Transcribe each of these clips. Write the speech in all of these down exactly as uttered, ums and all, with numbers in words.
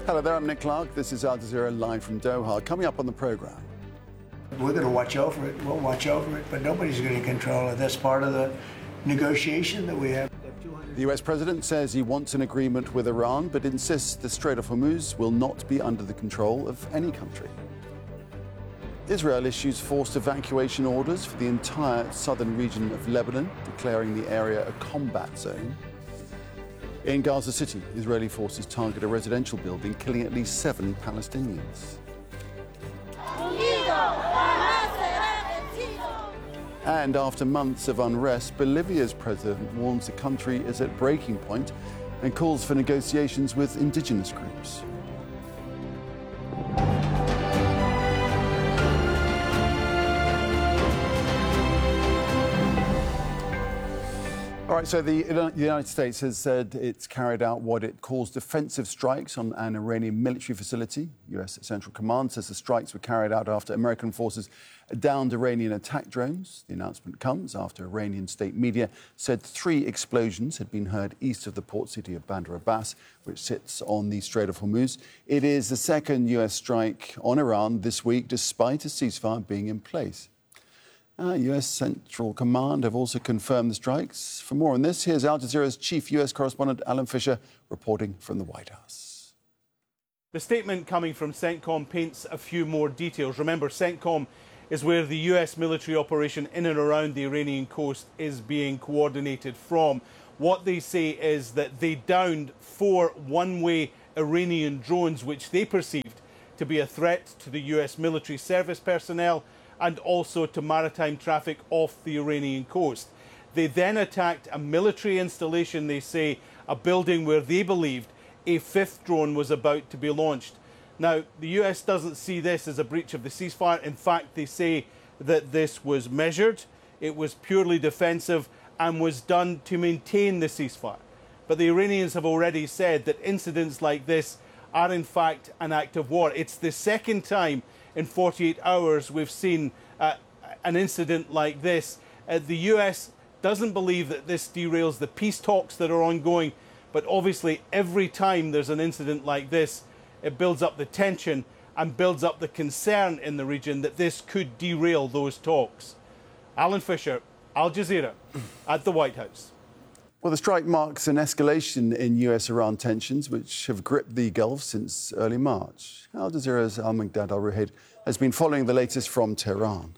Hello there, I'm Nick Clark. This is Al Jazeera live from Doha. Coming up on the programme. We're going to watch over it. We'll watch over it, but nobody's going to control it. That's part of the negotiation that we have. The U S president says he wants an agreement with Iran, but insists the Strait of Hormuz will not be under the control of any country. Israel issues forced evacuation orders for the entire southern region of Lebanon, declaring the area a combat zone. In Gaza City, Israeli forces target a residential building, killing at least seven Palestinians. And after months of unrest, Bolivia's president warns the country is at breaking point and calls for negotiations with indigenous groups. All right, so the United States has said it's carried out what it calls defensive strikes on an Iranian military facility. U S Central Command says the strikes were carried out after American forces downed Iranian attack drones. The announcement comes after Iranian state media said three explosions had been heard east of the port city of Bandar Abbas, which sits on the Strait of Hormuz. It is the second U S strike on Iran this week, despite a ceasefire being in place. Uh, U S Central Command have also confirmed the strikes. For more on this, here's Al Jazeera's chief U S correspondent, Alan Fisher, reporting from the White House. The statement coming from CENTCOM paints a few more details. Remember, CENTCOM is where the U S military operation in and around the Iranian coast is being coordinated from. What they say is that they downed four one-way Iranian drones, which they perceived to be a threat to the U S military service personnel and also to maritime traffic off the Iranian coast. They then attacked a military installation, they say, a building where they believed a fifth drone was about to be launched. Now, the U S doesn't see this as a breach of the ceasefire. In fact, they say that this was measured, it was purely defensive and was done to maintain the ceasefire. But the Iranians have already said that incidents like this are in fact an act of war. It's the second time in forty-eight hours we've seen uh, an incident like this. Uh, the U S doesn't believe that this derails the peace talks that are ongoing, but obviously every time there's an incident like this, it builds up the tension and builds up the concern in the region that this could derail those talks. Alan Fisher, Al Jazeera, at the White House. Well, the strike marks an escalation in U S-Iran tensions, which have gripped the Gulf since early March. Al Jazeera's Al-Migdad Al-Ruhayd has been following the latest from Tehran.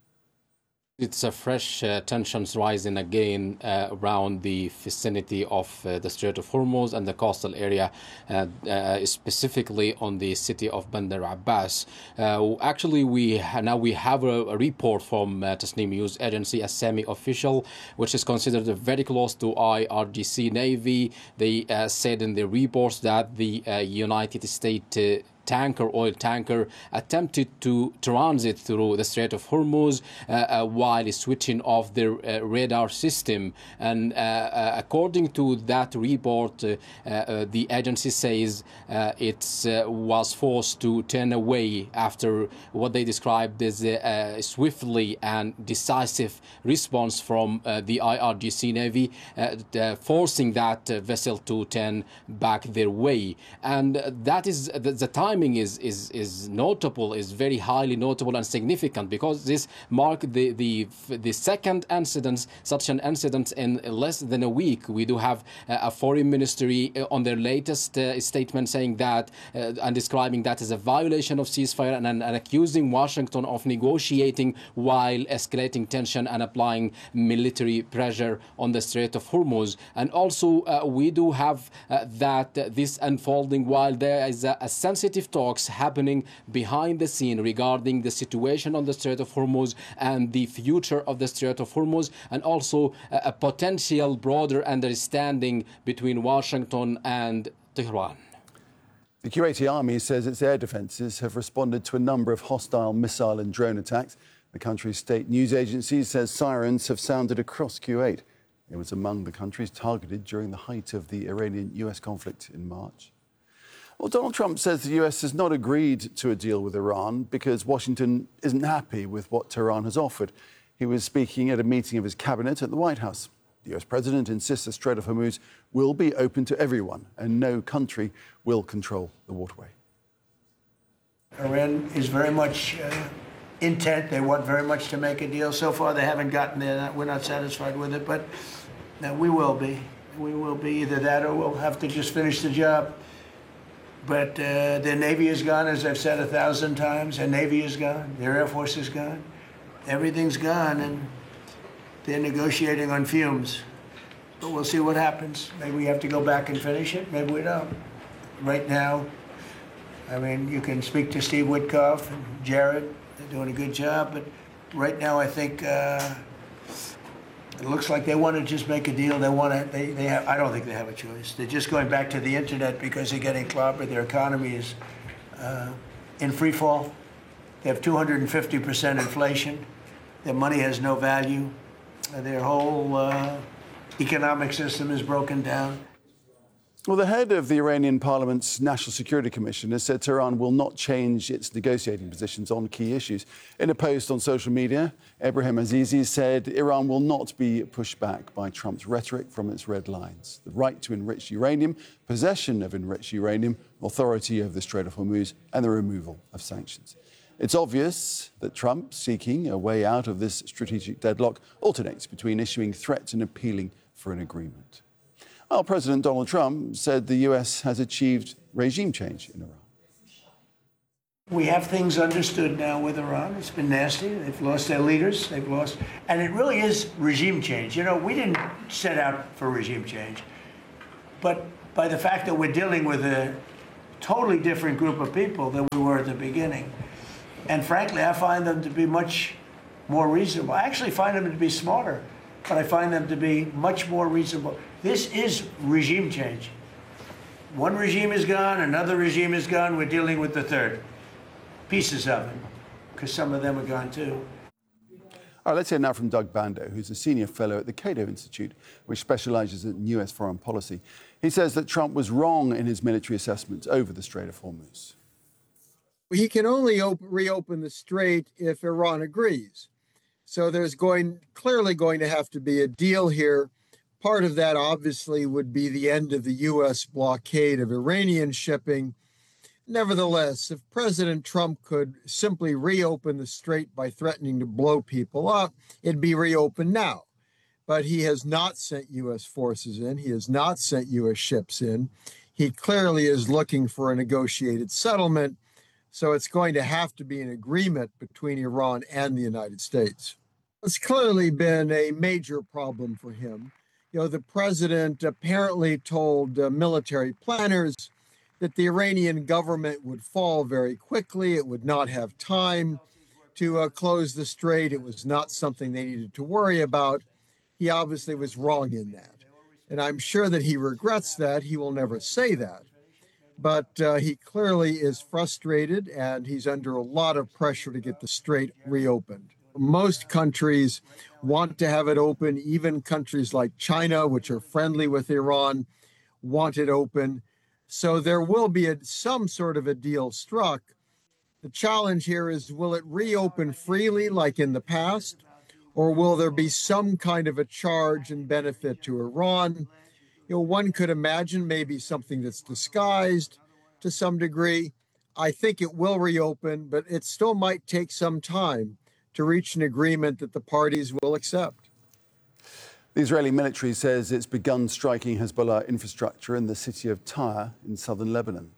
It's a fresh uh, tensions rising again uh, around the vicinity of uh, the Strait of Hormuz and the coastal area, uh, uh, specifically on the city of Bandar Abbas. Uh, actually, we ha now we have a, a report from uh, Tasnim News Agency, a semi-official, which is considered very close to I R G C Navy. They uh, said in the reports that the uh, United States uh, tanker, oil tanker, attempted to transit through the Strait of Hormuz uh, uh, while switching off their uh, radar system. And uh, uh, according to that report, uh, uh, the agency says uh, it uh, was forced to turn away after what they described as a, a swiftly and decisive response from uh, the I R G C Navy, uh, uh, forcing that uh, vessel to turn back their way. And uh, that is the, the time Is, is is notable, is very highly notable and significant, because this marked the the the second incident, such an incident in less than a week. We do have uh, a foreign ministry on their latest uh, statement saying that uh, and describing that as a violation of ceasefire and, and, and accusing Washington of negotiating while escalating tension and applying military pressure on the Strait of Hormuz. And also uh, we do have uh, that uh, this unfolding while there is a, a sensitive talks happening behind the scene regarding the situation on the Strait of Hormuz and the future of the Strait of Hormuz, and also a, a potential broader understanding between Washington and Tehran. The Kuwaiti army says its air defences have responded to a number of hostile missile and drone attacks. The country's state news agency says sirens have sounded across Kuwait. It was among the countries targeted during the height of the Iranian-U S conflict in March. Well, Donald Trump says the U S has not agreed to a deal with Iran because Washington isn't happy with what Tehran has offered. He was speaking at a meeting of his cabinet at the White House. The U S president insists the Strait of Hormuz will be open to everyone and no country will control the waterway. Iran is very much uh, intent. They want very much to make a deal. So far, they haven't gotten there. We're not satisfied with it, but uh, we will be. We will be either that or we'll have to just finish the job. But uh, their Navy is gone, as I've said a thousand times. Their Navy is gone. Their Air Force is gone. Everything's gone, and they're negotiating on fumes. But we'll see what happens. Maybe we have to go back and finish it. Maybe we don't. Right now, I mean, you can speak to Steve Witkoff and Jared. They're doing a good job. But right now, I think uh, it looks like they want to just make a deal. They want to. They, they have. I don't think they have a choice. They're just going back to the internet because they're getting clobbered. Their economy is uh, in free fall. They have two hundred fifty percent inflation. Their money has no value. Their whole uh, economic system is broken down. Well, the head of the Iranian Parliament's National Security Commission has said Tehran will not change its negotiating positions on key issues. In a post on social media, Ebrahim Azizi said Iran will not be pushed back by Trump's rhetoric from its red lines. The right to enrich uranium, possession of enriched uranium, authority over the Strait of Hormuz, and the removal of sanctions. It's obvious that Trump, seeking a way out of this strategic deadlock, alternates between issuing threats and appealing for an agreement. Well, President Donald Trump said the U S has achieved regime change in Iran. We have things understood now with Iran. It's been nasty. They've lost their leaders. They've lost. And it really is regime change. You know, we didn't set out for regime change. But by the fact that we're dealing with a totally different group of people than we were at the beginning. And frankly, I find them to be much more reasonable. I actually find them to be smarter, but I find them to be much more reasonable. This is regime change. One regime is gone, another regime is gone, we're dealing with the third. Pieces of it, because some of them are gone too. All right, let's hear now from Doug Bandow, who's a senior fellow at the Cato Institute, which specializes in U S foreign policy. He says that Trump was wrong in his military assessments over the Strait of Hormuz. He can only open, reopen the strait if Iran agrees. So there's going clearly going to have to be a deal here. Part of that obviously would be the end of the U S blockade of Iranian shipping. Nevertheless, if President Trump could simply reopen the strait by threatening to blow people up, it'd be reopened now. But he has not sent U S forces in. He has not sent U S ships in. He clearly is looking for a negotiated settlement. So it's going to have to be an agreement between Iran and the United States. It's clearly been a major problem for him. You know, the president apparently told uh, military planners that the Iranian government would fall very quickly. It would not have time to uh, close the strait. It was not something they needed to worry about. He obviously was wrong in that. And I'm sure that he regrets that. He will never say that. But uh, he clearly is frustrated, and he's under a lot of pressure to get the strait reopened. Most countries want to have it open. Even countries like China, which are friendly with Iran, want it open. So there will be a, some sort of a deal struck. The challenge here is, will it reopen freely like in the past, or will there be some kind of a charge and benefit to Iran? You know, one could imagine maybe something that's disguised to some degree. I think it will reopen, but it still might take some time to reach an agreement that the parties will accept. The Israeli military says it's begun striking Hezbollah infrastructure in the city of Tyre in southern Lebanon.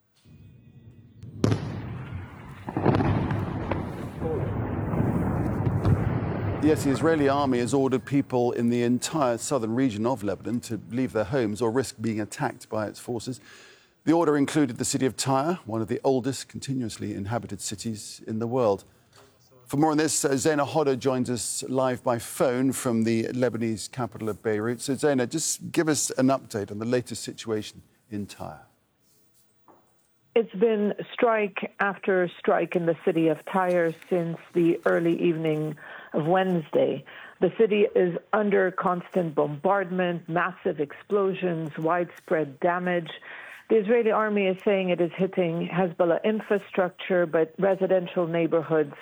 Yes, the Israeli army has ordered people in the entire southern region of Lebanon to leave their homes or risk being attacked by its forces. The order included the city of Tyre, one of the oldest continuously inhabited cities in the world. For more on this, uh, Zaina Hodder joins us live by phone from the Lebanese capital of Beirut. So, Zaina, just give us an update on the latest situation in Tyre. It's been strike after strike in the city of Tyre since the early evening of Wednesday. The city is under constant bombardment, massive explosions, widespread damage. The Israeli army is saying it is hitting Hezbollah infrastructure, but residential neighborhoods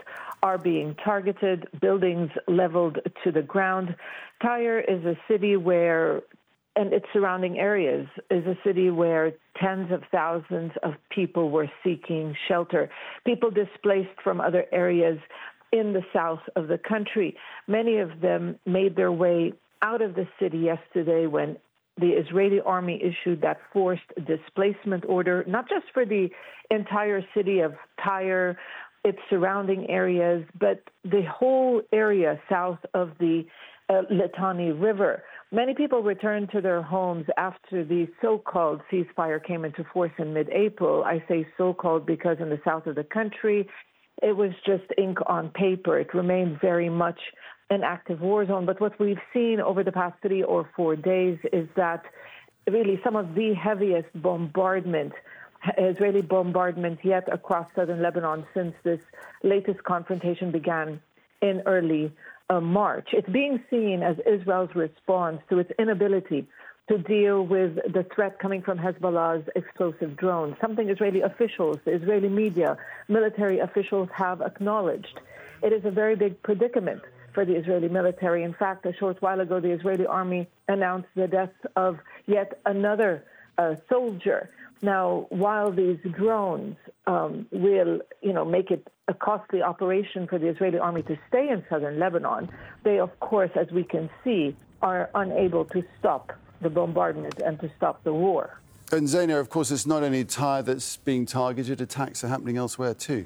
are being targeted, buildings leveled to the ground. Tyre is a city where, and its surrounding areas, is a city where tens of thousands of people were seeking shelter, people displaced from other areas in the south of the country. Many of them made their way out of the city yesterday when the Israeli army issued that forced displacement order, not just for the entire city of Tyre, its surrounding areas, but the whole area south of the uh, Litani River. Many people returned to their homes after the so-called ceasefire came into force in mid-April. I say so-called because in the south of the country, it was just ink on paper. It remained very much an active war zone. But what we've seen over the past three or four days is that really some of the heaviest bombardment, Israeli bombardment yet across southern Lebanon since this latest confrontation began in early uh, March. It's being seen as Israel's response to its inability to deal with the threat coming from Hezbollah's explosive drones, something Israeli officials, the Israeli media, military officials have acknowledged. It is a very big predicament for the Israeli military. In fact, a short while ago, the Israeli army announced the death of yet another uh, soldier. Now, while these drones um, will, you know, make it a costly operation for the Israeli army to stay in southern Lebanon, they, of course, as we can see, are unable to stop the bombardment and to stop the war. And Zaina, of course, it's not only Tyre that's being targeted. Attacks are happening elsewhere too.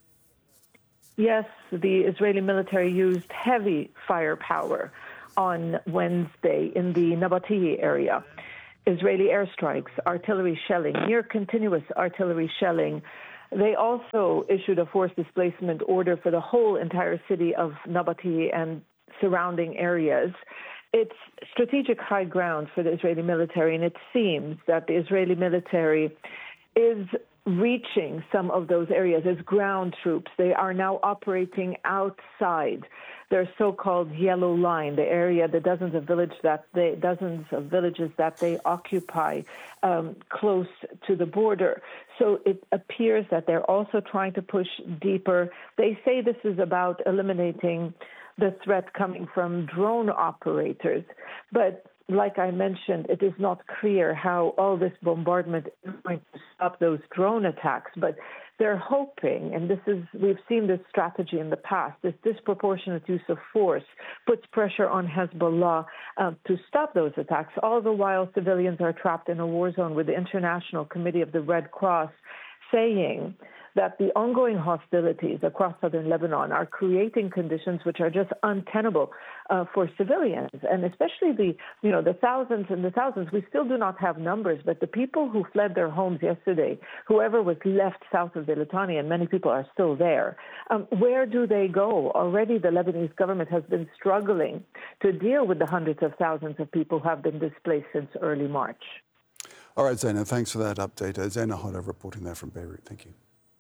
Yes, the Israeli military used heavy firepower on Wednesday in the Nabatieh area. Israeli airstrikes, artillery shelling, near continuous artillery shelling. They also issued a forced displacement order for the whole entire city of Nabatieh and surrounding areas. It's strategic high ground for the Israeli military, and it seems that the Israeli military is reaching some of those areas as ground troops. They are now operating outside their so-called yellow line, the area, the dozens of villages that they, dozens of villages that they occupy um, close to the border. So it appears that they're also trying to push deeper. They say this is about eliminating the threat coming from drone operators. But like I mentioned, it is not clear how all this bombardment is going to stop those drone attacks. But they're hoping, and this is, we've seen this strategy in the past, this disproportionate use of force puts pressure on Hezbollah uh, to stop those attacks, all the while civilians are trapped in a war zone, with the International Committee of the Red Cross saying that the ongoing hostilities across southern Lebanon are creating conditions which are just untenable uh, for civilians, and especially the, you know, the thousands and the thousands. We still do not have numbers, but the people who fled their homes yesterday, whoever was left south of the Litani, and many people are still there, um, where do they go? Already the Lebanese government has been struggling to deal with the hundreds of thousands of people who have been displaced since early March. All right, Zaina, thanks for that update. Uh, Zaina Hoda reporting there from Beirut. Thank you.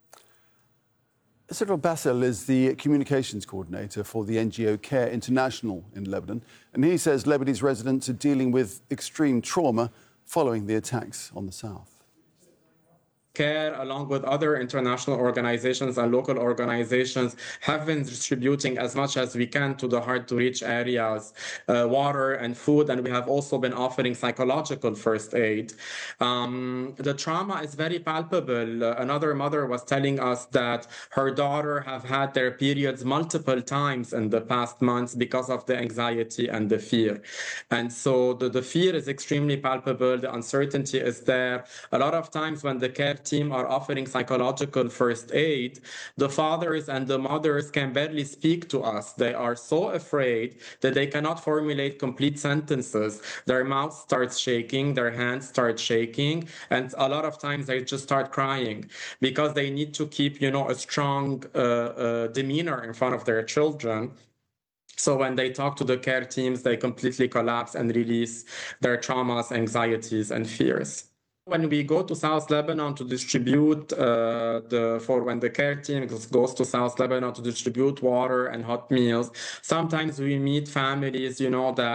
Cyril Bassel is the communications coordinator for the N G O Care International in Lebanon, and he says Lebanese residents are dealing with extreme trauma following the attacks on the south. Care, along with other international organizations and local organizations, have been distributing as much as we can to the hard-to-reach areas, uh, water and food, and we have also been offering psychological first aid. Um, the trauma is very palpable. Uh, another mother was telling us that her daughter have had their periods multiple times in the past months because of the anxiety and the fear. And so the, the fear is extremely palpable, the uncertainty is there. A lot of times when the care team are offering psychological first aid, the fathers and the mothers can barely speak to us. They are so afraid that they cannot formulate complete sentences. Their mouth starts shaking, their hands start shaking, and a lot of times they just start crying because they need to keep, you know, a strong uh, uh, demeanor in front of their children. So when they talk to the care teams, they completely collapse and release their traumas, anxieties, and fears. When we go to South Lebanon to distribute uh, the for when the care team goes to South Lebanon to distribute water and hot meals, sometimes we meet families, you know, that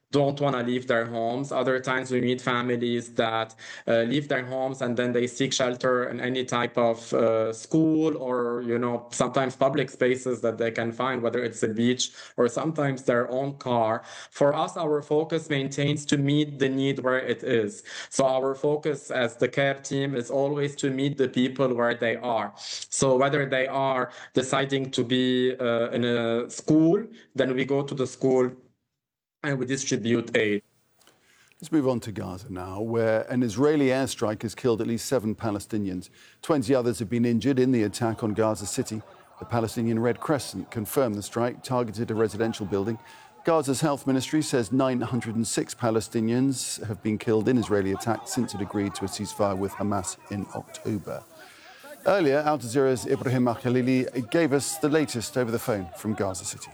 don't want to leave their homes. Other times we meet families that uh, leave their homes and then they seek shelter in any type of uh, school or, you know, sometimes public spaces that they can find, whether it's a beach or sometimes their own car. For us, our focus maintains to meet the need where it is. So our focus as the CARE team is always to meet the people where they are. So whether they are deciding to be uh, in a school, then we go to the school and we distribute aid. Let's move on to Gaza now, where an Israeli airstrike has killed at least seven Palestinians. twenty others have been injured in the attack on Gaza City. The Palestinian Red Crescent confirmed the strike targeted a residential building. Gaza's health ministry says nine hundred six Palestinians have been killed in Israeli attacks since it agreed to a ceasefire with Hamas in October. Earlier, Al Jazeera's Ibrahim Al-Khalili gave us the latest over the phone from Gaza City.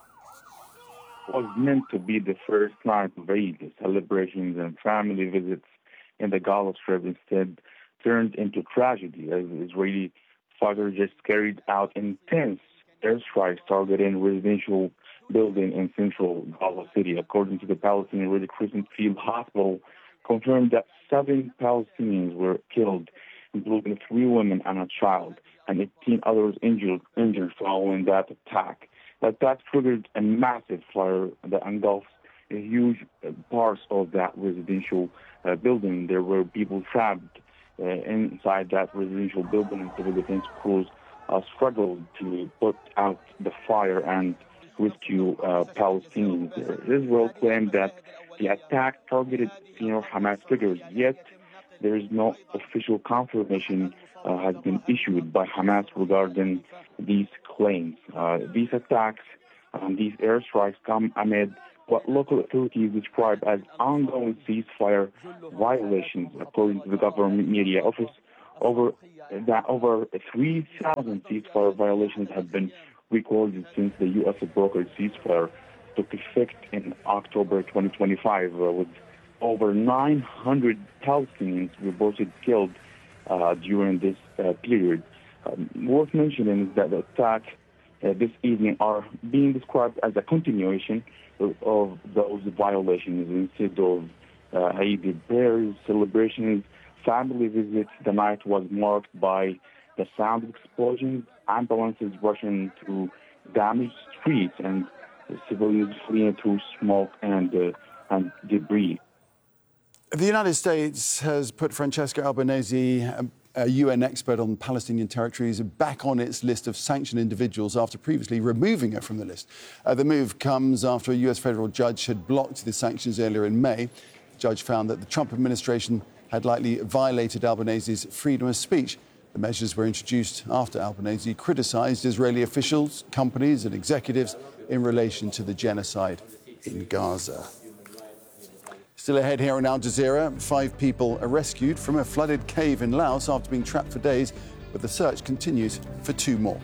Was meant to be the first night of Eid celebrations and family visits in the Gaza Strip instead turned into tragedy as Israeli fighters just carried out intense airstrikes targeting residential building in central Gaza City. According to the Palestinian Red Crescent Field Hospital, confirmed that seven Palestinians were killed, including three women and a child, and eighteen others injured, injured following that attack. The attack triggered a massive fire that engulfed a huge parts of that residential uh, building. There were people trapped uh, inside that residential building, and civil defense crews uh, struggled to put out the fire and rescue uh, Palestinians. Israel claimed that the attack targeted senior Hamas figures, yet there is no official confirmation uh, has been issued by Hamas regarding these claims. Uh, these attacks and these airstrikes come amid what local authorities describe as ongoing ceasefire violations. According to the government media office, over that over three thousand ceasefire violations have been recorded since the U S brokered ceasefire took effect in October twenty twenty-five, uh, with over nine hundred Palestinians reported killed uh, during this uh, period. Um, worth mentioning is that the attack uh, this evening are being described as a continuation of, of those violations. Instead of uh, Eid prayers, celebrations, family visits, the night was marked by the sound of explosions, ambulances rushing through damaged streets, and civilians fleeing through smoke and, uh, and debris. The United States has put Francesca Albanese, a U N expert on Palestinian territories, back on its list of sanctioned individuals after previously removing her from the list. Uh, the move comes after a U S federal judge had blocked the sanctions earlier in May. The judge found that the Trump administration had likely violated Albanese's freedom of speech. The measures were introduced after Albanese criticised Israeli officials, companies and executives in relation to the genocide in Gaza. Still ahead here on Al Jazeera, five people are rescued from a flooded cave in Laos after being trapped for days, but the search continues for two more.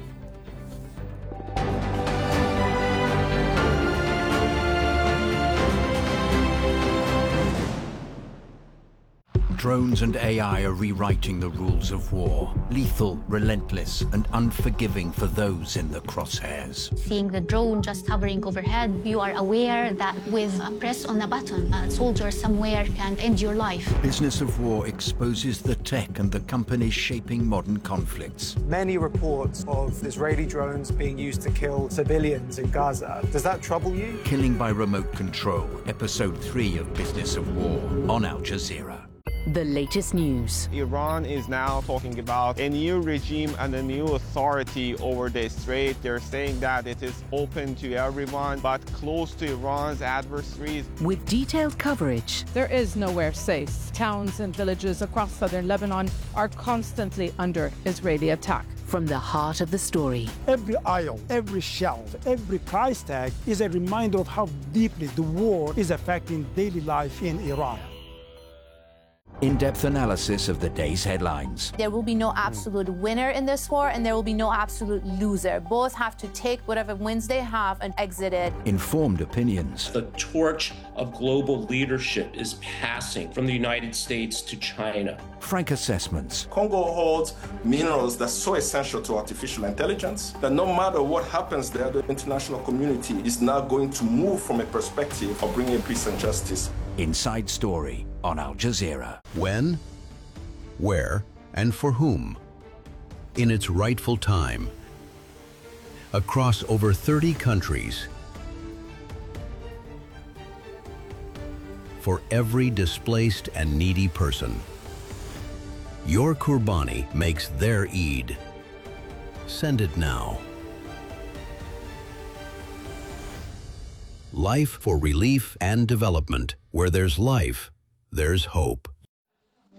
Drones and A I are rewriting the rules of war. Lethal, relentless, and unforgiving for those in the crosshairs. Seeing the drone just hovering overhead, you are aware that with a press on a button, a soldier somewhere can end your life. Business of War exposes the tech and the companies shaping modern conflicts. Many reports of Israeli drones being used to kill civilians in Gaza. Does that trouble you? Killing by Remote Control, Episode three of Business of War on Al Jazeera. The latest news. Iran is now talking about a new regime and a new authority over the strait. They're saying that it is open to everyone, but closed to Iran's adversaries. With detailed coverage. There is nowhere safe. Towns and villages across southern Lebanon are constantly under Israeli attack. From the heart of the story. Every aisle, every shelf, every price tag is a reminder of how deeply the war is affecting daily life in Iran. In-depth analysis of the day's headlines. There will be no absolute winner in this war, and there will be no absolute loser. Both have to take whatever wins they have and exit it. Informed opinions. The torch of global leadership is passing from the United States to China. Frank assessments. Congo holds minerals that's so essential to artificial intelligence that no matter what happens there, the international community is now going to move from a perspective of bringing peace and justice. Inside Story on Al Jazeera. When, where, and for whom? In its rightful time. Across over thirty countries. For every displaced and needy person. Your Kurbani makes their Eid. Send it now. Life for relief and development. Where there's life, there's hope.